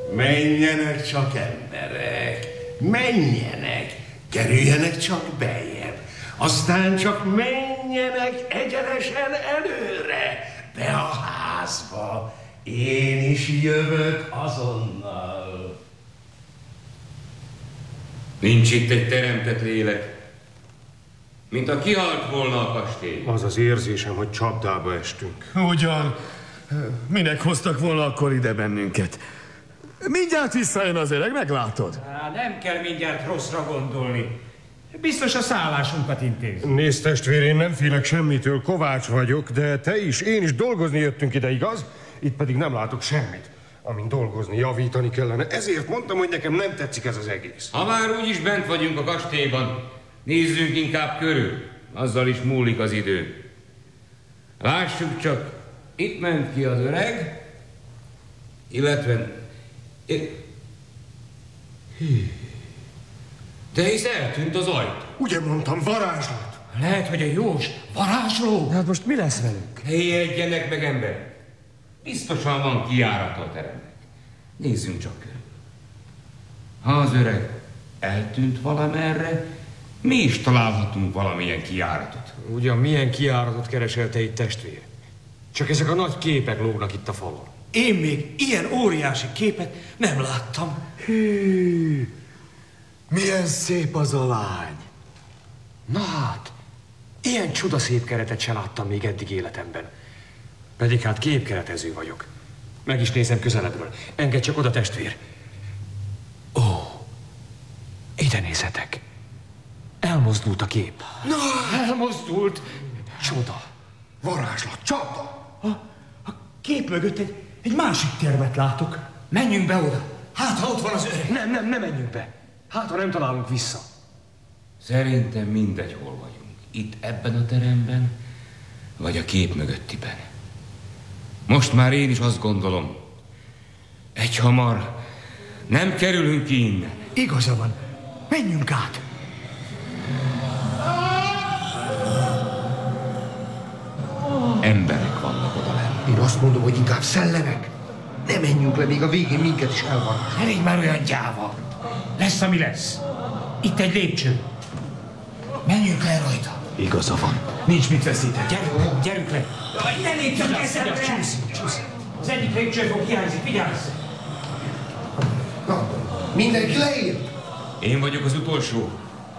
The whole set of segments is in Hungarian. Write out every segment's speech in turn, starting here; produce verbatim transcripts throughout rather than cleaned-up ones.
Menjenek csak emberek, menjenek, kerüljenek csak beljebb, aztán csak menjenek egyenesen előre, be a házba. Én is jövök azonnal. Nincs itt egy teremtett lélek, mint a kihalt volna a kastély. Az az érzésem, hogy csapdába estünk. Ugyan, minek hoztak volna akkor ide bennünket? Mindjárt visszajön az öreg, meglátod? Há, nem kell mindjárt rosszra gondolni. Biztos a szállásunkat intéz. Nézd, testvér, én nem félek semmitől, Kovács vagyok, de te is, én is dolgozni jöttünk ide, igaz? Itt pedig nem látok semmit, amin dolgozni, javítani kellene. Ezért mondtam, hogy nekem nem tetszik ez az egész. Ha már úgyis bent vagyunk a kastélyban, nézzünk inkább körül. Azzal is múlik az idő. Lássuk csak, itt ment ki az öreg, illetve... De hisz eltűnt az ajtó. Ugye mondtam, varázslat. Lehet, hogy a Jós varázsló. Hát most mi lesz velünk? Helyedjenek meg, ember. Biztosan van kijárata a teremnek. Nézzünk csak körül. Ha az öreg eltűnt valamerre, mi is találhatunk valamilyen kijáratot. Ugyan milyen kijáratot keresel te itt, testvér? Csak ezek a nagy képek lógnak itt a falon. Én még ilyen óriási képet nem láttam. Hű, milyen szép az a lány. Na hát, ilyen csodaszép keretet se láttam még eddig életemben. Pedig hát képkeretező vagyok. Meg is nézem közelebbről. Engedj csak oda, testvér. Ó, ide nézzetek. Elmozdult a kép. Na, elmozdult. Csoda. Varázslat, csapda. A, a kép mögött egy, egy másik termet látok. Menjünk be oda. Hát, ha ott van az öreg. Nem, nem, nem menjünk be. Hát, ha nem találunk vissza. Szerintem mindegy, hol vagyunk. Itt ebben a teremben, vagy a kép mögöttiben. Most már én is azt gondolom, egyhamar nem kerülünk ki innen. Igaza van. Menjünk át. Emberek vannak oda lenni. Én azt mondom, hogy inkább szellemek. Ne menjünk le, még a végén minket is elvarázs. Elég már olyan gyáva. Lesz, ami lesz. Itt egy lépcső. Menjünk le rajta. Igaza van. Nincs mit veszíteni. Gyerünk, gyerünk le. Ne lépjünk eszembe! Csúszik, csúszik. Az egyik lépcsőfok hiányzik, vigyázz! Na, mindenki leír. Én vagyok az utolsó.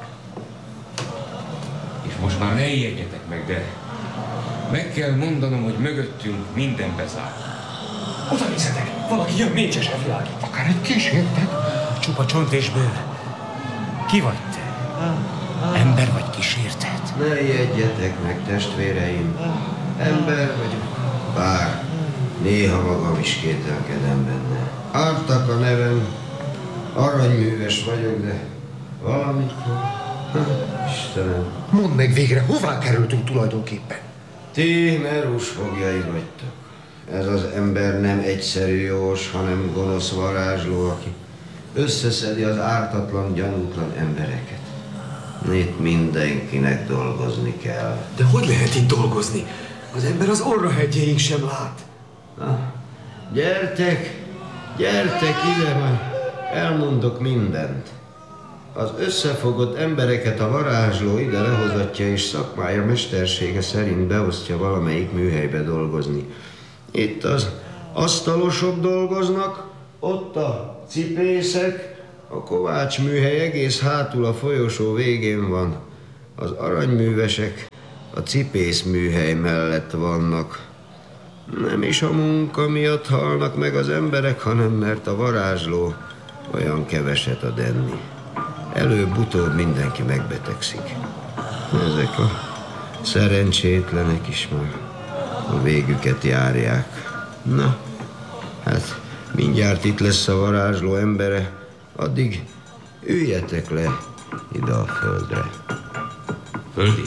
És most már ne ijedjetek meg, de meg kell mondanom, hogy mögöttünk minden bezárt. Oda nézzetek, valaki jön mécsesen világít. Akár egy kísértet. Csupa csont és bőr. Ki vagy te? Ember vagy kísértet? Ne ijedjetek meg, testvéreim. Ember vagyok. Bár néha magam is kételkedem benne. Ártak a nevem, aranyműves vagyok, de valamikor... Istenem. Mondd meg végre, hová kerültünk tulajdonképpen? Ti merus fogjai vagytok. Ez az ember nem egyszerű jós, hanem gonosz varázsló, aki összeszedi az ártatlan, gyanútlan embereket. Itt mindenkinek dolgozni kell. De hogy lehet itt dolgozni? Az ember az orrahegyéig sem lát. Na, gyertek, gyertek ide, majd elmondok mindent. Az összefogott embereket a varázsló ide lehozatja, és szakmája mestersége szerint beosztja valamelyik műhelybe dolgozni. Itt az asztalosok dolgoznak, ott a cipészek, a Kovács műhely egész hátul a folyosó végén van. Az aranyművesek a cipész műhely mellett vannak. Nem is a munka miatt halnak meg az emberek, hanem mert a varázsló olyan keveset ad enni. Előbb-utóbb mindenki megbetegszik. Ezek a szerencsétlenek is már a végüket járják. Na, hát mindjárt itt lesz a varázsló embere, addig üljetek le ide a földre. Földi,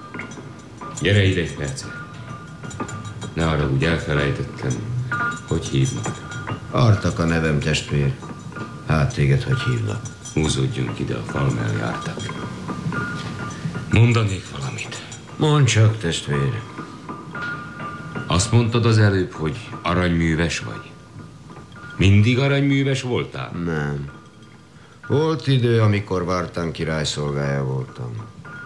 gyere ide egy percre. Ne arra úgy elfelejtettem, hogy hívnak. Artak a nevem, testvér. Hát téged hogy hívnak? Húzódjunk ide, a fal mellé jártak. Mondanék valamit. Mondd csak, testvér. Azt mondtad az előbb, hogy aranyműves vagy? Mindig aranyműves voltál? Nem. Volt idő, amikor Vartán király szolgája voltam.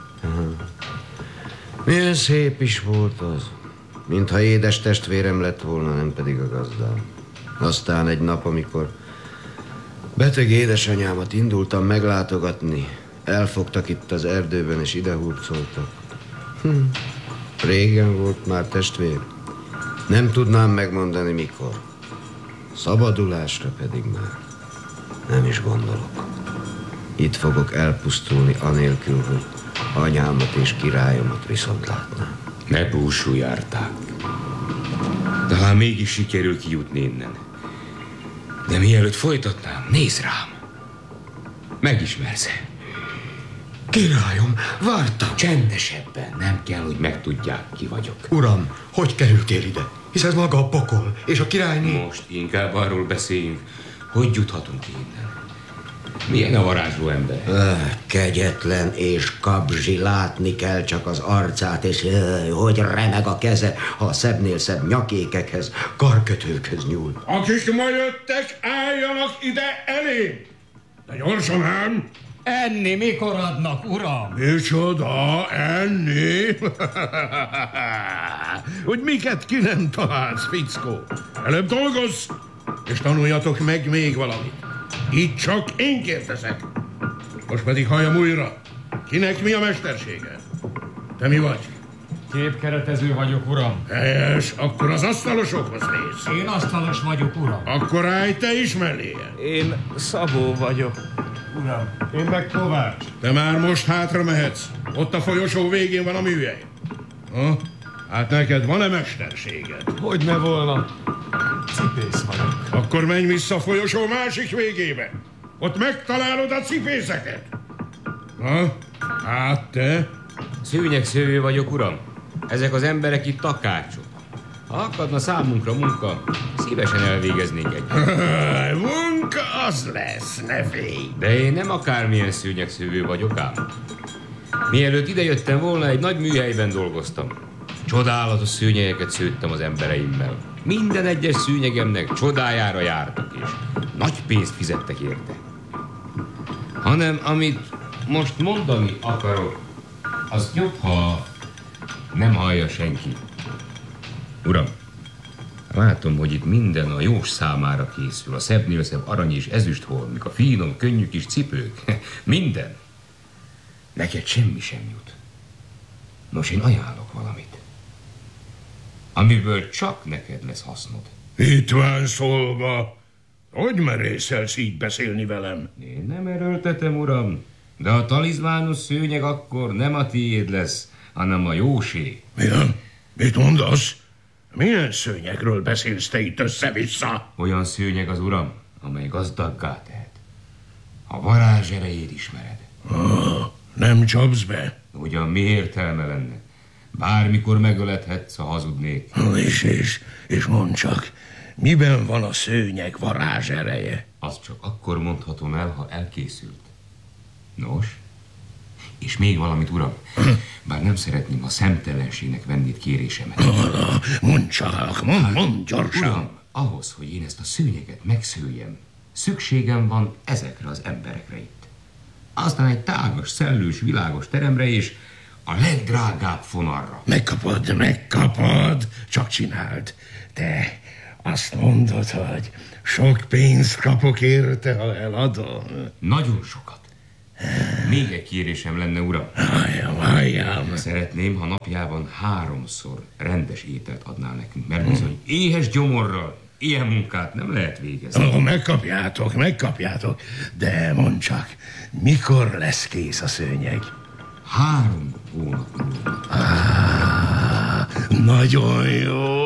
Milyen szép is volt az. Mintha édes testvérem lett volna, nem pedig a gazdám. Aztán egy nap, amikor beteg édesanyámat indultam meglátogatni, elfogtak itt az erdőben, és ide hurcoltak. Hm. Régen volt már, testvér. Nem tudnám megmondani, mikor. Szabadulásra pedig már nem is gondolok. Itt fogok elpusztulni anélkül, hogy anyámat és királyomat viszont látnám. Ne búsulj, Árták. Talán mégis sikerül kijutni innen. De mielőtt folytatnám, nézd rám. Megismersz-e? Királyom, vártam. Csendesebben, nem kell, hogy megtudják, ki vagyok. Uram, hogy kerültél ide? Hisz ez maga a pokol, és a királyné... Most inkább arról beszéljünk, hogy juthatunk ki innen. Milyen a varázsló ember? Öh, kegyetlen és kabzsi, látni kell csak az arcát, és öh, hogy remeg a keze, ha a szebbnél szebb nyakékekhez, karkötőkhöz nyúl. Akik ma jöttek, álljanak ide elé! De gyorsan ám! Enni mikor adnak, uram? Micsoda, enni? Hogy miket ki nem találsz, fickó? Előbb dolgozz, és tanuljatok meg még valamit. Itt csak én kérdezek. Most pedig halljam újra. Kinek mi a mestersége? Te mi vagy? Képkeretező vagyok, uram. Helyes, akkor az asztalosokhoz néz. Én asztalos vagyok, uram. Akkor állj te is melléje. Én Szabó vagyok, uram. Én meg Kovács. Te már most hátra mehetsz. Ott a folyosó végén van a műhely. Ha? Hát neked van-e mesterséged? Hogy ne volna? Cipész vagyok. Akkor menj vissza a folyosó másik végébe. Ott megtalálod a cipészeket. Ha? Hát te? Szőnyegszövő vagyok, uram. Ezek az emberek itt takácsok. Ha akadna számunkra munka, szívesen elvégeznék egy. Munka az lesz, ne félj. De én nem akármilyen szőnyegszövő vagyok ám. Mielőtt idejöttem volna, egy nagy műhelyben dolgoztam. Csodálatos szőnyegeket szőttem az embereimmel. Minden egyes szőnyegemnek csodájára jártak, és nagy pénzt fizettek érte. Hanem amit most mondani akarok, az jobb, ha nem hallja senki. Uram, látom, hogy itt minden a jós számára készül. A szebbnél szebb arany és ezüstholmik, a finom, könnyű kis cipők. Minden. Neked semmi sem jut. Nos, én ajánlok valamit, amiből csak neked lesz hasznod. Hitván szolga. Hogy merészelsz így beszélni velem? Én nem erőltetem, uram, de a talizmános szőnyeg akkor nem a tiéd lesz, hanem a jósé. Milyen? Mit mondasz? Milyen szőnyegről beszélsz te itt össze-vissza? Olyan szőnyeg az, uram, amely gazdaggá tehet. A varázs erejét ismered. Ah, nem csapsz be? Ugyan mi értelme lenne? Bármikor megölethetsz, ha hazudnék. És, és, és mondd csak, miben van a szőnyeg varázs ereje? Azt csak akkor mondhatom el, ha elkészült. Nos? És még valamit, uram. Bár nem szeretném, ha szemtelenségnek vennéd kérésemet. Mondd csak, mondd, mondd gyorsan. Uram, ahhoz, hogy én ezt a szőnyeget megszőjem, szükségem van ezekre az emberekre itt. Aztán egy tágas, szellős, világos teremre és a legdrágább fonarra. Megkapod, megkapod, csak csináld. De azt mondod, hogy sok pénzt kapok érte, ha eladom. Nagyon sokat. Még egy kérésem lenne, uram. Halljam, halljam. Szeretném, ha napjában háromszor rendes ételt adnál nekünk, mert bizony éhes gyomorral ilyen munkát nem lehet végezni. Ó, megkapjátok, megkapjátok. De mondd csak, mikor lesz kész a szőnyeg? Három hónap múlva. Ah, nagyon jó.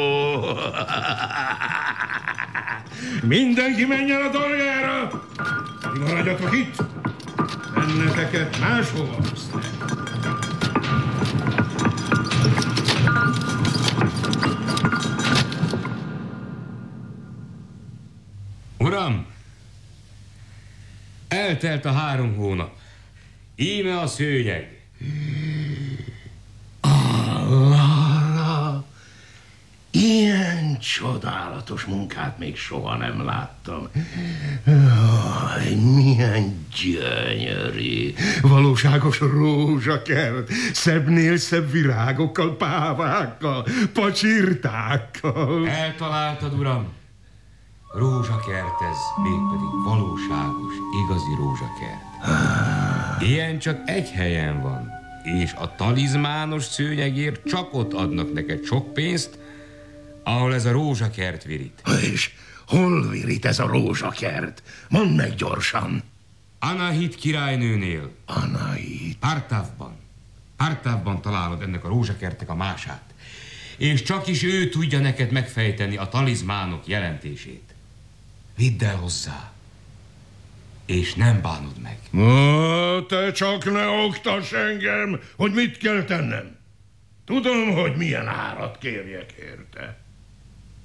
Mindenki menjen a dolgára. Maradjatok itt. Benneteket máshova visznek. Uram, eltelt a három hónap. Íme a szőnyeg. Allára, ilyen csodálatos munkát még soha nem láttam. Jaj, milyen gyönyörű. Valóságos rózsakert. Szebbnél szebb virágokkal, pávákkal, pacsirtákkal. Eltaláltad, uram. Rózsakert ez, mégpedig valóságos, igazi rózsakert. Ilyen csak egy helyen van, és a talizmános szőnyegért csak ott adnak neked sok pénzt, ahol ez a rózsakert virít. És hol virít ez a rózsakert? Mondd meg gyorsan. Anahit királynőnél. Anahit. Partávban. Partávban találod ennek a rózsakertek a mását. És csak is ő tudja neked megfejteni a talizmánok jelentését. Vidd el hozzá, és nem bánod meg. Ó, te csak ne oktass engem, hogy mit kell tennem. Tudom, hogy milyen árat kérjek érte.